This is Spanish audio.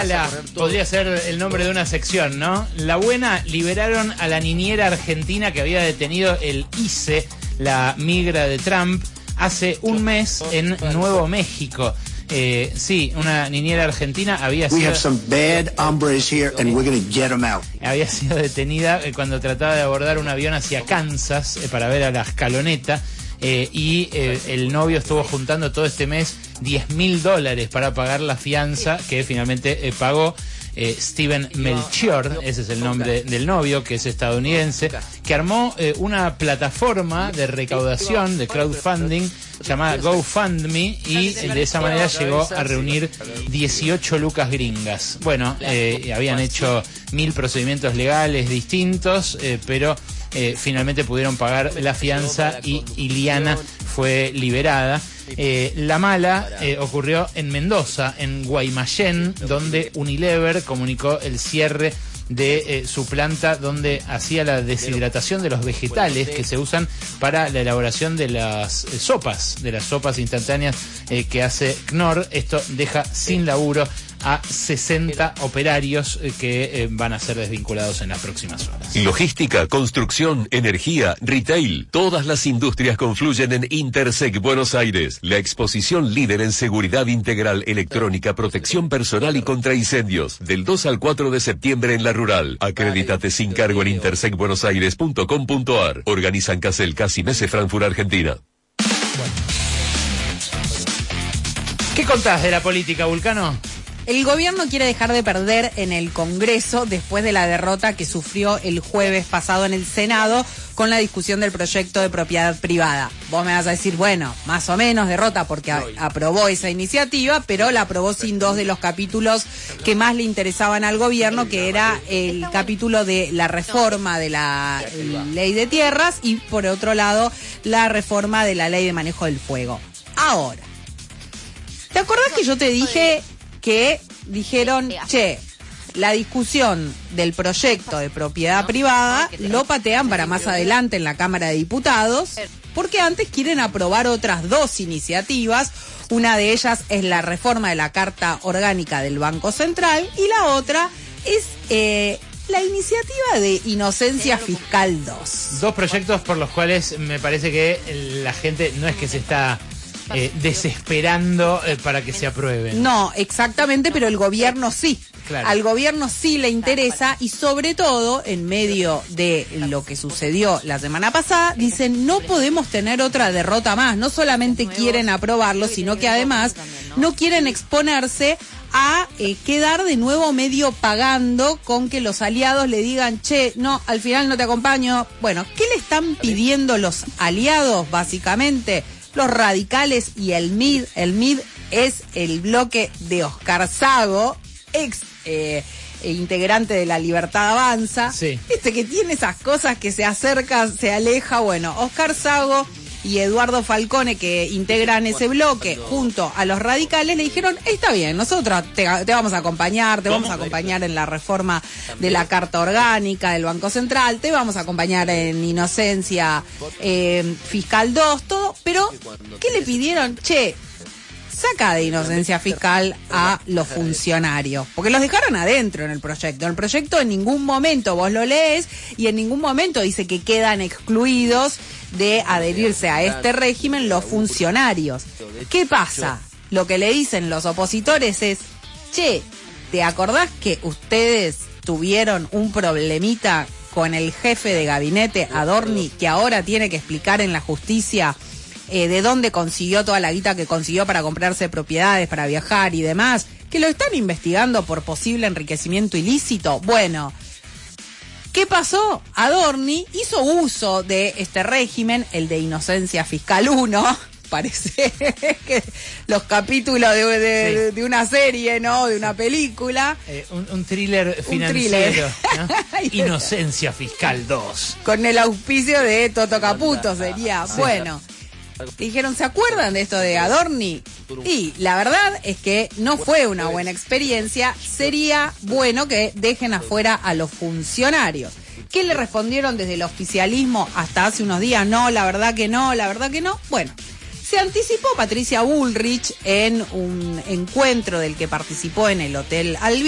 mala podría ser el nombre de una sección, ¿no? La buena, liberaron a la niñera argentina que había detenido el ICE, la migra de Trump, hace un mes en Nuevo México. Sí, una niñera argentina había sido detenida cuando trataba de abordar un avión hacia Kansas para ver a la escaloneta. Y el novio estuvo juntando todo este mes $10.000 para pagar la fianza que finalmente pagó. Steven Melchior, ese es el nombre del novio, que es estadounidense, que armó una plataforma de recaudación, de crowdfunding, llamada GoFundMe, y de esa manera llegó a reunir 18 lucas gringas. Bueno, habían hecho 1000 procedimientos legales distintos, pero finalmente pudieron pagar la fianza y Iliana fue liberada. La mala ocurrió en Mendoza, en Guaymallén, donde Unilever comunicó el cierre de su planta donde hacía la deshidratación de los vegetales que se usan para la elaboración de las sopas instantáneas que hace Knorr. Esto deja sin laburo a 60 operarios que van a ser desvinculados en las próximas horas. Logística, construcción, energía, retail. Todas las industrias confluyen en Intersec Buenos Aires. La exposición líder en seguridad integral electrónica, protección personal y contra incendios. Del 2 al 4 de septiembre en La Rural. Acredítate sin cargo en intersecbuenosaires.com.ar. Organizan Casel, Casi Mese, Frankfurt, Argentina. ¿Qué contás de la política, Vulcano? El gobierno quiere dejar de perder en el Congreso después de la derrota que sufrió el jueves pasado en el Senado con la discusión del proyecto de propiedad privada. Vos me vas a decir, bueno, más o menos derrota porque aprobó esa iniciativa, pero la aprobó sin dos de los capítulos que más le interesaban al gobierno, que era el capítulo de la reforma de la ley de tierras y, por otro lado, la reforma de la ley de manejo del fuego. Ahora, ¿te acordás que yo te dije que dijeron, che, la discusión del proyecto de propiedad privada lo patean para más adelante en la Cámara de Diputados, porque antes quieren aprobar otras dos iniciativas? Una de ellas es la reforma de la Carta Orgánica del Banco Central y la otra es la iniciativa de Inocencia Fiscal 2. Dos proyectos por los cuales me parece que la gente no es que se está desesperando para que se aprueben. No, exactamente, pero el gobierno sí. Claro. Al gobierno sí le interesa y sobre todo en medio de lo que sucedió la semana pasada, dicen no podemos tener otra derrota más. No solamente quieren aprobarlo, sino que además no quieren exponerse a quedar de nuevo medio pagando con que los aliados le digan, che, no, al final no te acompaño. Bueno, ¿qué le están pidiendo los aliados básicamente? Los radicales y el MID. El MID es el bloque de Oscar Sago, ex integrante de La Libertad Avanza. Sí. Que tiene esas cosas que se acerca, se aleja. Bueno, Oscar Sago y Eduardo Falcone, que integran ese bloque junto a los radicales, le dijeron, está bien, nosotros te vamos a acompañar, te vamos a acompañar en la reforma de la Carta Orgánica del Banco Central, te vamos a acompañar en Inocencia Fiscal 2, todo, pero ¿qué le pidieron? Che, saca de Inocencia Fiscal a los funcionarios, porque los dejaron adentro en el proyecto. En el proyecto en ningún momento vos lo lees y en ningún momento dice que quedan excluidos de adherirse a este régimen los funcionarios. ¿Qué pasa? Lo que le dicen los opositores es, che, ¿te acordás que ustedes tuvieron un problemita con el jefe de gabinete, Adorni, que ahora tiene que explicar en la justicia de dónde consiguió toda la guita que consiguió para comprarse propiedades, para viajar y demás, que lo están investigando por posible enriquecimiento ilícito? Bueno, ¿qué pasó? Adorni hizo uso de este régimen, el de Inocencia Fiscal 1, parece que los capítulos de una serie, ¿no? De una película. Un thriller financiero, ¿no? Inocencia Fiscal 2. Con el auspicio de Toto Caputo sería. Sí. Bueno, dijeron, ¿se acuerdan de esto de Adorni? Y la verdad es que no fue una buena experiencia. Sería bueno que dejen afuera a los funcionarios. ¿Qué le respondieron desde el oficialismo hasta hace unos días? No, la verdad que no, la verdad que no. Bueno, se anticipó Patricia Bullrich en un encuentro del que participó en el Hotel Albi.